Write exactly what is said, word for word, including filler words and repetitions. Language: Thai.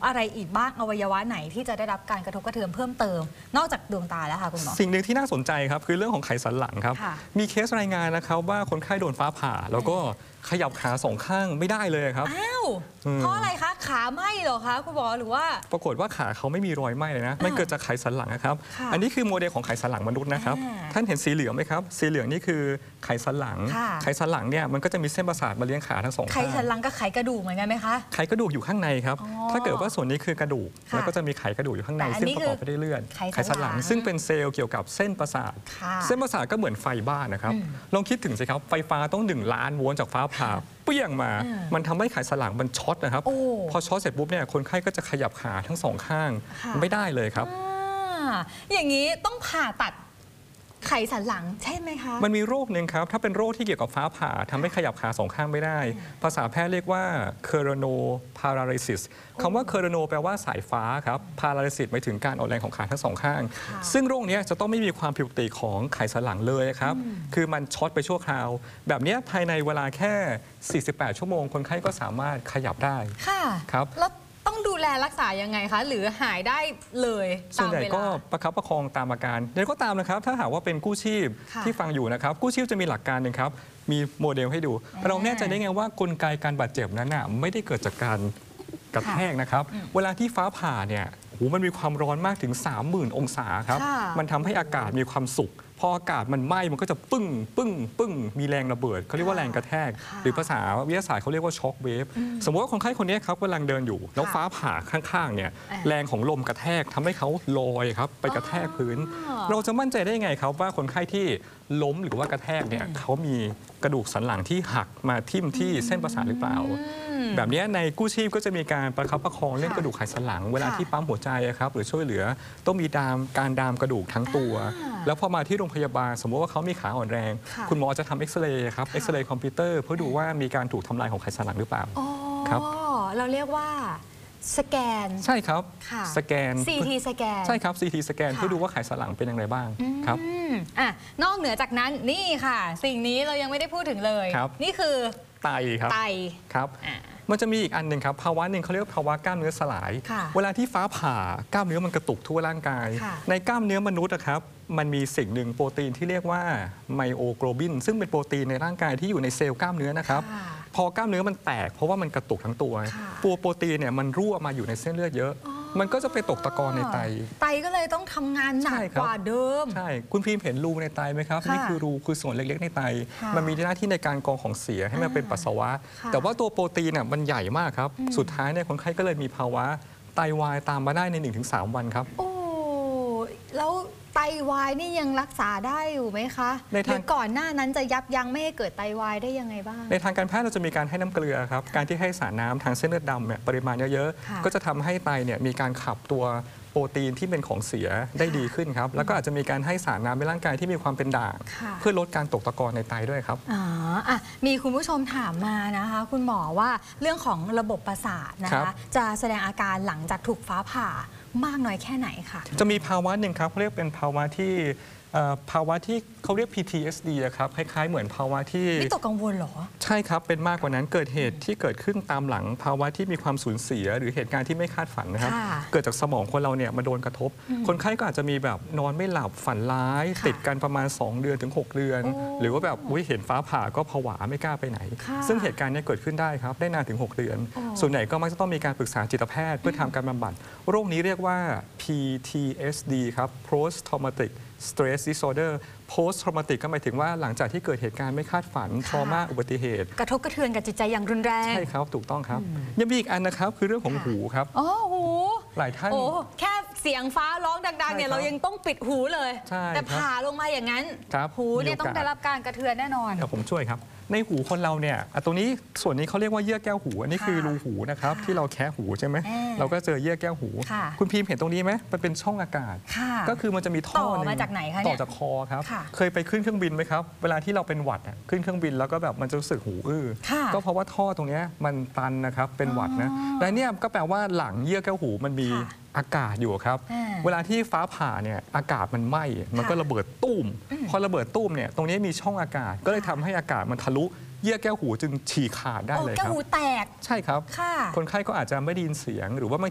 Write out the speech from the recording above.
อะไรอีกบ้างอวัยวะไหนที่จะได้รับการกระทบกระเทือนเพิ่มเติมนอกจากดวงตาแล้วค่ะคุณหมอสิ่งหนึ่งที่น่าสนใจครับคือเรื่องของไขสันหลังครับมีเคสรายงานนะครับว่าคนไข้โดนฟ้าผ่าแล้วก็ขยับขาสองข้างไม่ได้เลยครับอ้าวเพราะอะไรคะขาไหม้เหรอคะคุณหมอหรือว่าปรากฏว่าขาเขาไม่มีรอยไหม้เลยนะมันเกิดจากไขสันหลังนะครับอันนี้คือโมเดลของไขสันหลังมนุษย์นะครับท่านเห็นสีเหลืองไหมครับสีเหลืองนี่คือไขสันหลังไขสันหลังเนี่ยมันก็จะมีเส้นประสาทมาเลี้ยงขาทั้งสองข้างไขสันหลังกับไขกระดูกเหมือนกันไหมคะไขกระดูกอยู่ข้างในครับถ้าเกิดว่าส่วนนี้คือกระดูกแล้วก็จะมีไขกระดูกอยู่ข้างในซึ่งประกอบไปด้วยเลือดไขสันหลังซึ่งเป็นเซลล์เกี่ยวกับเส้นประสาทเส้นประสาทก็เหมือนไฟบ้านนะครับลองคิดถึงสิครับไฟฟ้าต้องหนึ่งล้านโวลต์จากฟ้าผ่าเปี้ยงมามันทำให้ไขสันหลังมันช็อตนะครับพอช็อตเสร็จปุ๊บเนี่ยคนไข้ก็จะขยับขาทั้งสองข้างไม่ได้เลยครับอย่างนี้ต้องผ่าตัดไขสันหลังใช่ไหมคะมันมีโรคหนึ่งครับถ้าเป็นโรคที่เกี่ยวกับฟ้าผ่าทำให้ขยับขาสองข้างไม่ได้ภาษาแพทย์เรียกว่า coronoparalysis คำว่า corono แปลว่าสายฟ้าครับ paralysis หมายถึงการอ่อนแรงของขาทั้งสองข้างซึ่งโรคนี้จะต้องไม่มีความผิดปกติของไขสันหลังเลยครับคือมันช็อตไปชั่วคราวแบบนี้ภายในเวลาแค่สี่สิบแปดชั่วโมงคนไข้ก็สามารถขยับได้ค่ะครับต้องดูแลรักษายังไงคะหรือหายได้เลยส่วนใหญ่ก็ประคับประคองตามอาการเดี๋ยวก็ตามนะครับถ้าหากว่าเป็นกู้ชีพที่ฟังอยู่นะครับกู้ชีพจะมีหลักการหนึ่งครับมีโมเดลให้ดูเราแน่ใจได้ไงว่ากลไกการบาดเจ็บนั้นน่ะไม่ได้เกิดจากการกระแทกนะครับเวลาที่ฟ้าผ่าเนี่ยโหมันมีความร้อนมากถึง สามหมื่น องศาครับมันทำให้อากาศมีความสุกพออากาศมันไหม้มันก็จะปึ้งปึ้งปึ้งมีแรงระเบิดเขาเรียกว่าแรงกระแทกหรือภาษาวิทยาศาสตร์เขาเรียกว่าช็อคเวฟสมมติว่าคนไข้คนนี้ครับกำลังเดินอยู่แล้วฟ้าผ่าข้างๆเนี่ยแรงของลมกระแทกทำให้เขาลอยครับไปกระแทกพื้นเราจะมั่นใจได้ไงครับว่าคนไข้ที่ล้มหรือว่ากระแทกเนี่ยเขามีกระดูกสันหลังที่หักมาทิ่มที่เส้นประสาทหรือเปล่าแบบนี้ในกู้ชีพก็จะมีการประคับประคองเรื่องกระดูกไขสันหลังเวลาที่ปั๊มหัวใจครับหรือช่วยเหลือต้องมีดามการดามกระดูกทั้งตัวแล้วพอมาที่โรงพยาบาลสมมติว่าเขามีขาอ่อนแรงคุณหมอจะทำเอ็กซเรย์ครับเอ็กซเรย์คอมพิวเตอร์เพื่อดูว่ามีการถูกทำลายของไขสันหลังหรือเปล่าครับเราเรียกว่าสแกนใช่ครับสแกนซี ที สแกนใช่ครับ ซี ที สแกนเพื่อดูว่าไขสันหลังเป็นอย่างไรบ้างครับอ่ะนอกเหนือจากนั้นนี่ค่ะสิ่งนี้เรายังไม่ได้พูดถึงเลยนี่คือไตครับไตครับมันจะมีอีกอันหนึ่งครับภาวะหนึ่งเขาเรียกภาวะกล้ามเนื้อสลายเวลาที่ฟ้าผ่ากล้ามเนื้อมันกระตุกทั่วร่างกายในกล้ามเนื้อมนุษย์นะครับมันมีสิ่งหนึ่งโปรตีนที่เรียกว่าไมโอโกลบินซึ่งเป็นโปรตีนในร่างกายที่อยู่ในเซลล์กล้ามเนื้อนะครับพอกล้ามเนื้อมันแตกเพราะว่ามันกระตุกทั้งตัวตัวโปรตีนเนี่ยมันรั่วมาอยู่ในเส้นเลือดเยอะมันก็จะไปตกตะกอนในไตไตก็เลยต้องทำงานหนักกว่าเดิมใช่คุณพิมเห็นรูในไตไหมครับนี่คือรูคือส่วนเล็กๆในไตมันมีหน้าที่ในการกรองของเสียให้มันเป็นปัสสาวะแต่ว่าตัวโปรตีนเนี่ยมันใหญ่มากครับสุดท้ายเนี่ยคนไข้ก็เลยมีภาวะไตวายตามมาได้ใน หนึ่งถึงสาม วันครับโอ้แล้วไตวายนี่ยังรักษาได้อยู่ไหมคะหรือก่อนหน้านั้นจะยับยั้งไม่ให้เกิดไตวายได้ยังไงบ้างในทางการแพทย์เราจะมีการให้น้ำเกลือครับการที่ให้สารน้ำทางเส้นเลือดดำเนี่ยปริมาณเยอะๆก็จะทำให้ไตเนี่ยมีการขับตัวโปรตีนที่เป็นของเสียได้ดีขึ้นครับแล้วก็อาจจะมีการให้สารน้ำในร่างกายที่มีความเป็นด่างเพื่อลดการตกตะกอนในไตด้วยครับอ๋ออ่ะมีคุณผู้ชมถามมานะคะคุณหมอว่าเรื่องของระบบประสาทนะคะจะแสดงอาการหลังจากถูกฟ้าผ่ามากน้อยแค่ไหนคะจะมีภาวะหนึ่งครับเขาเรียกเป็นภาวะที่ภาวะที่เขาเรียก พี ที เอส ดี ครับคล้ายๆเหมือนภาวะที่วิตกกังวลเหรอใช่ครับเป็นมากกว่านั้นเกิดเหตุที่เกิดขึ้นตามหลังภาวะที่มีความสูญเสียหรือเหตุการณ์ที่ไม่คาดฝันนะครับเกิดจากสมองคนเราเนี่ยมาโดนกระทบคนไข้ก็อาจจะมีแบบนอนไม่หลับฝันร้ายติดกันประมาณสองเดือนถึงหกเดือนหรือว่าแบบเห็นฟ้าผ่าก็ผวาไม่กล้าไปไหนซึ่งเหตุการณ์นี้เกิดขึ้นได้ครับได้นานถึงหกเดือนส่วนใหญ่ก็มักจะต้องมีการปรึกษาจิตแพทย์เพื่อทำการบำบัดโรคนี้เรียกว่า พี ที เอส ดี ครับ post traumatic stress disorder post traumatic ก็หมายถึงว่าหลังจากที่เกิดเหตุการณ์ไม่คาดฝัน trauma อุบัติเหตุกระทบกระเทือนกับจิตใจอย่างรุนแรงใช่ครับถูกต้องครับยังมีอีกอันนะครับคือเรื่องของหูครับอ๋อหูหลายท่านโอ้แค่เสียงฟ้าร้องดังๆเนี่ยเรายังต้องปิดหูเลยแต่ผ่าลงมาอย่างนั้นหูเนี่ยต้องได้รับการกระเทือนแน่นอนเดี๋ยวผมช่วยครับในหูคนเราเนี่ยตรงนี้ส่วนนี้เขาเรียกว่าเยื่อแก้วหูอันนี้คือรูหูนะครับที่เราแคะหูใช่ไหมเราก็เจอเยื่อแก้วหูคุณพิมพ์เห็นตรงนี้ไหมมันเป็นช่องอากาศก็คือมันจะมีท่อมาจากไหนคะต่อจากคอครับเคยไปขึ้นเครื่องบินไหมครับเวลาที่เราเป็นหวัดขึ้นเครื่องบินแล้วก็แบบมันจะรู้สึกหูอื้อก็เพราะว่าท่อตรงนี้มันตันนะครับเป็นหวัดนะและเนี่ยก็แปลว่าหลังเยื่อแก้วหูมันมีอากาศอยู่ครับเวลาที่ฟ้าผ่าเนี่ยอากาศมันไหม้มันก็ระเบิดตุ้มพอระเบิดตุ้มเนี่ยตรงนี้มีช่องอากาศก็เลยทำให้อากาศมันทะลุเยื่อแก้วหูจึงฉีกขาดได้เลยครับแก้วหูแตกใช่ครับคนไข้ก็อาจจะไม่ได้ยินเสียงหรือว่า